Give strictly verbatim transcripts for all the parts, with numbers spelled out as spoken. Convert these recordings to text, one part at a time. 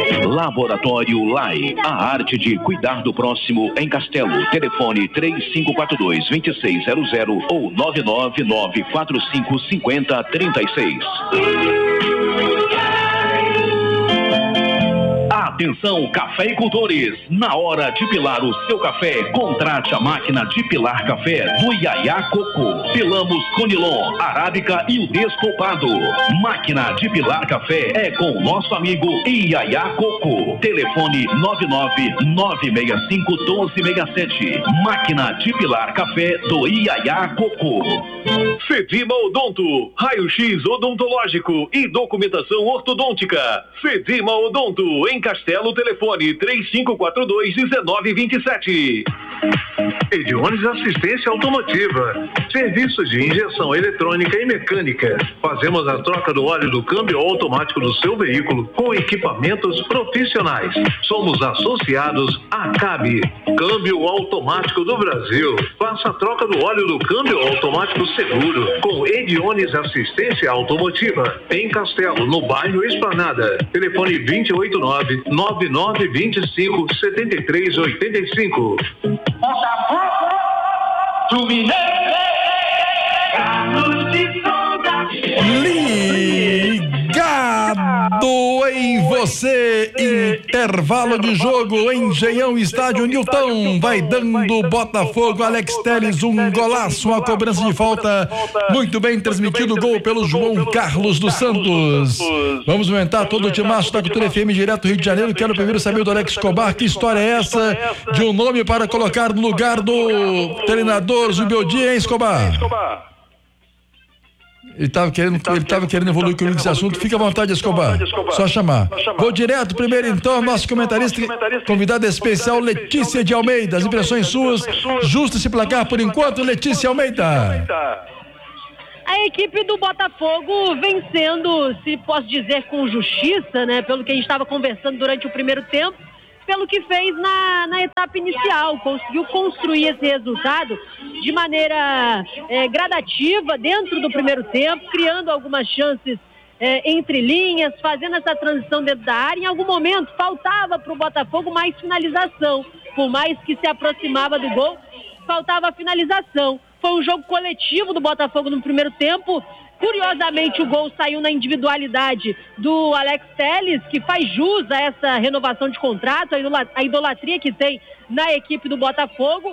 Laboratório Lai, a arte de cuidar do próximo em Castelo. Telefone três cinco quatro dois, dois seis zero zero ou nove nove nove quatro cinco cinco zero três seis. Atenção, cafeicultores! Na hora de pilar o seu café, contrate a máquina de pilar café do Iaiá Coco. Pilamos Conilon, Arábica e o Descopado. Máquina de pilar café é com o nosso amigo Iaiá Coco. Telefone nove nove nove seis cinco um dois seis sete. Máquina de pilar café do Iaiá Coco. Fedima Odonto, raio-x odontológico e documentação ortodôntica. Fedima Odonto, em Castelo, telefone três cinco quatro dois, um nove dois sete. Ediones Assistência Automotiva, serviços de injeção eletrônica e mecânica. Fazemos a troca do óleo do câmbio automático do seu veículo com equipamentos profissionais. Somos associados à C A B, Câmbio Automático do Brasil. Faça a troca do óleo do câmbio automático seguro com Ediones Assistência Automotiva, em Castelo, no bairro Esplanada. Telefone vinte e oito nove, nove nove dois cinco, sete três oito cinco. Botafogo, Fluminense, Carlos de Sonda. Ligado em você, intervalo de jogo, Engenhão Estádio Newton, vai dando Botafogo, Alex Telles, um golaço, uma cobrança de falta, muito bem transmitido, gol pelo João Carlos dos Santos. Vamos aumentar todo o timaço da Cultura F M direto do Rio de Janeiro. Quero primeiro saber do Alex Escobar, que história é essa de um nome para colocar no lugar do treinador Zubeldia, hein, Escobar? Ele estava querendo, ele tava querendo evoluir comigo nesse assunto. Fica à vontade, Escobar. Só chamar. Vou direto primeiro, então, nosso comentarista, convidada especial, Letícia de Almeida. As impressões suas, justo esse placar por enquanto, Letícia Almeida. A equipe do Botafogo vencendo, se posso dizer, com justiça, né? Pelo que a gente estava conversando durante o primeiro tempo, pelo que fez na, na etapa inicial, conseguiu construir esse resultado de maneira é, gradativa dentro do primeiro tempo, criando algumas chances é, entre linhas, fazendo essa transição dentro da área. Em algum momento faltava para o Botafogo mais finalização, por mais que se aproximava do gol, faltava a finalização. Foi um jogo coletivo do Botafogo no primeiro tempo. Curiosamente, o gol saiu na individualidade do Alex Telles, que faz jus a essa renovação de contrato, a idolatria que tem na equipe do Botafogo,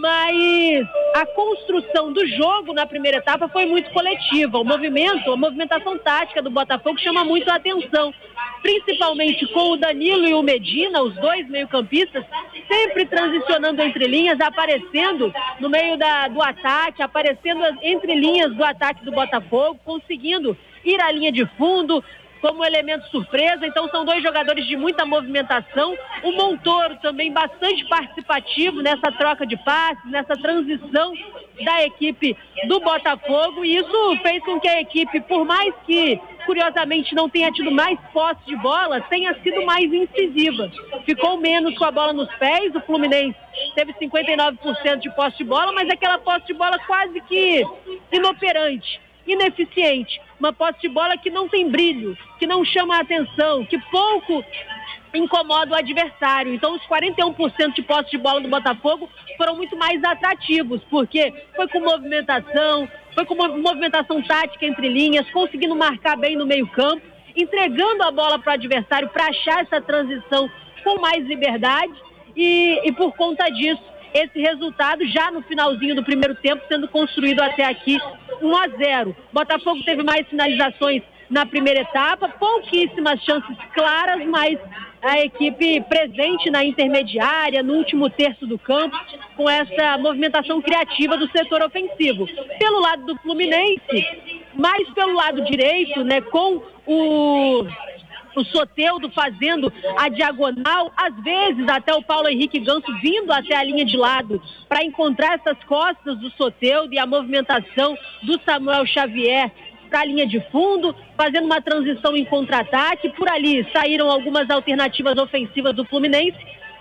mas a construção do jogo na primeira etapa foi muito coletiva. O movimento, a movimentação tática do Botafogo chama muito a atenção, principalmente com o Danilo e o Medina, os dois meio-campistas, sempre transicionando entre linhas, aparecendo no meio da, do ataque, aparecendo entre linhas do ataque do Botafogo, conseguindo ir à linha de fundo como elemento surpresa. Então são dois jogadores de muita movimentação. O Montoro também bastante participativo nessa troca de passes, nessa transição da equipe do Botafogo, e isso fez com que a equipe, por mais que curiosamente não tenha tido mais posse de bola, tenha sido mais incisiva. Ficou menos com a bola nos pés. O Fluminense teve cinquenta e nove por cento de posse de bola, mas aquela posse de bola quase que inoperante, ineficiente, uma posse de bola que não tem brilho, que não chama a atenção, que pouco incomoda o adversário. Então os quarenta e um por cento de posse de bola do Botafogo foram muito mais atrativos, porque foi com movimentação, foi com movimentação tática entre linhas, conseguindo marcar bem no meio campo, entregando a bola para o adversário para achar essa transição com mais liberdade, e, e por conta disso, esse resultado já no finalzinho do primeiro tempo sendo construído até aqui um a zero. Botafogo teve mais finalizações na primeira etapa, pouquíssimas chances claras, mas a equipe presente na intermediária, no último terço do campo, com essa movimentação criativa do setor ofensivo. Pelo lado do Fluminense, mais pelo lado direito, né, com o... o Soteldo fazendo a diagonal, às vezes até o Paulo Henrique Ganso vindo até a linha de lado para encontrar essas costas do Soteldo, e a movimentação do Samuel Xavier para a linha de fundo, fazendo uma transição em contra-ataque. Por ali saíram algumas alternativas ofensivas do Fluminense,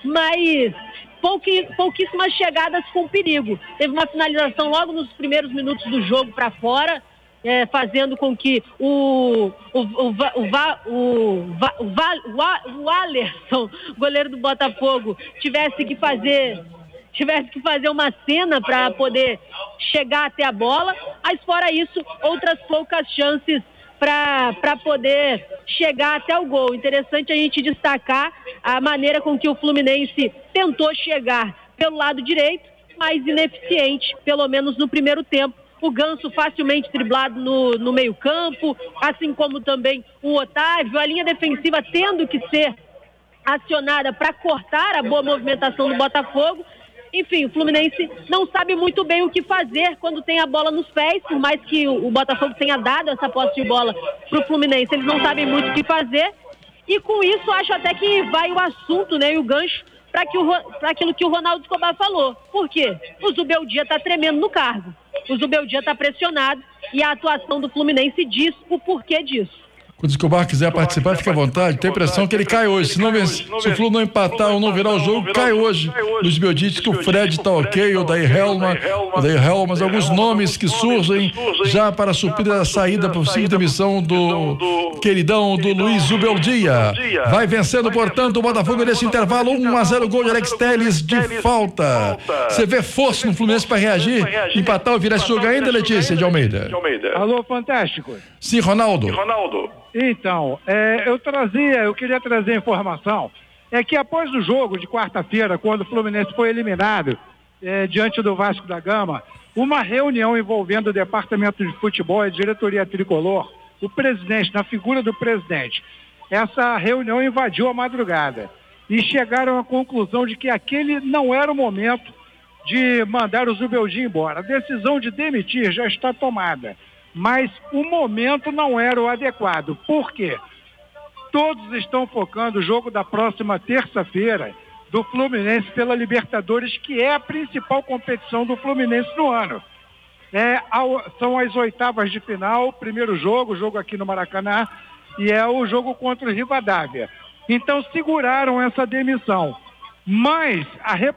mas pouqui, pouquíssimas chegadas com perigo. Teve uma finalização logo nos primeiros minutos do jogo para fora, é, fazendo com que o o, o, o, o, o, o Alerson, goleiro do Botafogo, tivesse que fazer tivesse que fazer uma cena para poder chegar até a bola, mas fora isso, outras poucas chances para poder chegar até o gol. Interessante a gente destacar a maneira com que o Fluminense tentou chegar pelo lado direito, mas ineficiente, pelo menos no primeiro tempo. O Ganso facilmente driblado no, no meio campo, assim como também o Otávio, a linha defensiva tendo que ser acionada para cortar a boa movimentação do Botafogo. Enfim, o Fluminense não sabe muito bem o que fazer quando tem a bola nos pés, por mais que o, o Botafogo tenha dado essa posse de bola para o Fluminense, eles não sabem muito o que fazer. E com isso, acho até que vai o assunto, né, e o gancho para aquilo que o Ronaldo Escobar falou. Por quê? O Zubeldia está tremendo no cargo. O Zubeldia está pressionado e a atuação do Fluminense diz o porquê disso. Quando o Escobar quiser participar, fique à vontade. Tem a impressão que ele cai hoje. Se, não vence, se o Flu não empatar ou não virar o jogo, cai hoje. Luiz Biel diz que o Fred está ok, o Daí Helma, o Daí Helma, alguns nomes que surgem já para suprir a saída possível de demissão do queridão do Luiz Zubeldia. Vai vencendo, portanto, o Botafogo nesse intervalo. um a zero, gol de Alex Telles de falta. Você vê força no Fluminense para reagir, empatar ou virar esse jogo ainda, Letícia de Almeida? Alô, Fantástico. Sim, Ronaldo. Ronaldo. Então, é, eu trazia, eu queria trazer informação, é que após o jogo de quarta-feira, quando o Fluminense foi eliminado é, diante do Vasco da Gama, uma reunião envolvendo o departamento de futebol e a diretoria tricolor, o presidente, na figura do presidente, essa reunião invadiu a madrugada e chegaram à conclusão de que aquele não era o momento de mandar o Zubeldia embora. A decisão de demitir já está tomada. Mas o momento não era o adequado. Por quê? Todos estão focando o jogo da próxima terça-feira do Fluminense pela Libertadores, que é a principal competição do Fluminense no ano. É, são as oitavas de final, o primeiro jogo, jogo aqui no Maracanã, e é o jogo contra o Rivadavia. Então seguraram essa demissão. Mas a